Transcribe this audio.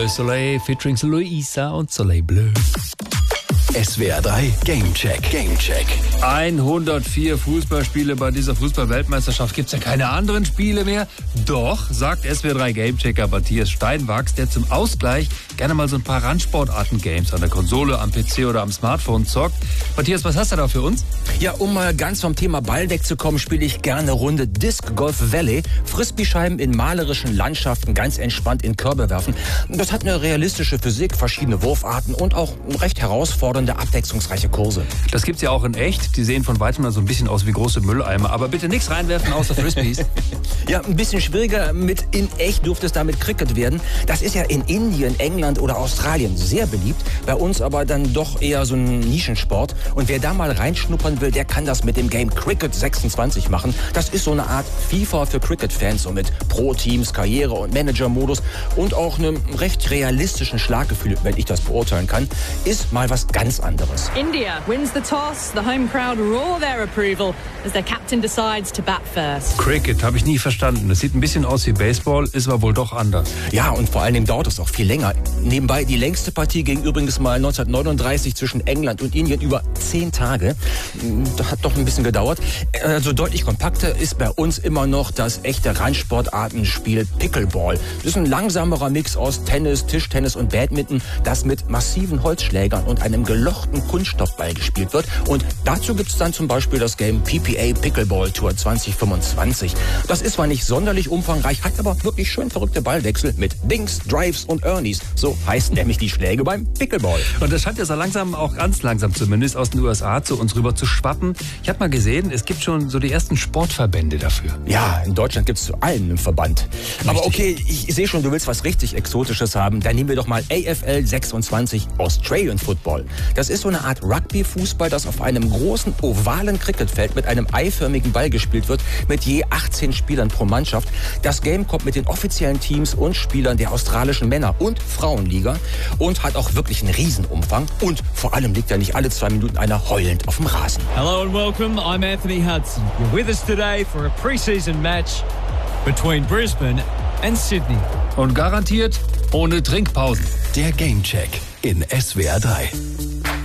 Le Soleil featuring Luisa und Soleil Bleu. SWR 3 Gamecheck. 104 Fußballspiele bei dieser Fußball-Weltmeisterschaft. Gibt's ja keine anderen Spiele mehr? Doch, sagt SWR 3 Gamechecker Matthias Steinwachs, der zum Ausgleich gerne mal so ein paar Randsportarten-Games an der Konsole, am PC oder am Smartphone zockt. Matthias, was hast du da für uns? Ja, um mal ganz vom Thema Ball wegzukommen, spiele ich gerne Runde Disc Golf Valley. Frisbee-Scheiben in malerischen Landschaften ganz entspannt in Körbe werfen. Das hat eine realistische Physik, verschiedene Wurfarten und auch recht herausfordernde, abwechslungsreiche Kurse. Das gibt's ja auch in echt. Die sehen von weitem mal so ein bisschen aus wie große Mülleimer. Aber bitte nichts reinwerfen außer Frisbees. Ja, ein bisschen schwieriger mit in echt dürfte es damit Cricket werden. Das ist ja in Indien, England oder Australien sehr beliebt. Bei uns aber dann doch eher so ein Nischensport. Und wer da mal reinschnuppern will, der kann das mit dem Game Cricket 26 machen. Das ist so eine Art FIFA für Cricket-Fans, so mit Pro-Teams, Karriere- und Manager-Modus und auch einem recht realistischen Schlaggefühl, wenn ich das beurteilen kann, ist mal was ganz anderes. India wins the toss. The home crowd roar their approval as their captain decides to bat first. Cricket habe ich nie verstanden. Das sieht ein bisschen aus wie Baseball, ist aber wohl doch anders. Ja, und vor allen Dingen dauert es auch viel länger. Nebenbei, die längste Partie ging übrigens mal 1939 zwischen England und Indien über 10 Tage. Das hat doch ein bisschen gedauert. Also deutlich kompakter ist bei uns immer noch das echte Randsportartenspiel Pickleball. Das ist ein langsamerer Mix aus Tennis, Tischtennis und Badminton, das mit massiven Holzschlägern und einem gelochten Kunststoffball gespielt wird. Und dazu gibt es dann zum Beispiel das Game PPA Pickleball Tour 2025. Das ist zwar nicht sonderlich umfangreich, hat aber wirklich schön verrückte Ballwechsel mit Dings, Drives und Ernies. So heißt nämlich die Schläge beim Pickleball. Und das scheint ja so langsam, auch ganz langsam zumindest, aus den USA zu uns rüber zu schwappen. Ich habe mal gesehen, es gibt schon so die ersten Sportverbände dafür. Ja, in Deutschland gibt es zu allen einen Verband. Aber okay, ich sehe schon, du willst was richtig Exotisches haben. Dann nehmen wir doch mal AFL 26 Australian Football. Das ist so eine Art Rugby-Fußball, das auf einem großen ovalen Cricketfeld mit einem eiförmigen Ball gespielt wird, mit je 18 Spielern pro Mannschaft. Das Game kommt mit den offiziellen Teams und Spielern der australischen Männer- und Frauenliga und hat auch wirklich einen Riesenumfang. Und vor allem liegt ja nicht alle 2 Minuten einer heulend auf dem Rasen. Hello and welcome, I'm Anthony Hudson. You're with us today for a pre-season match between Brisbane and Sydney. Und garantiert ohne Trinkpausen. Der Gamecheck in SWR 3.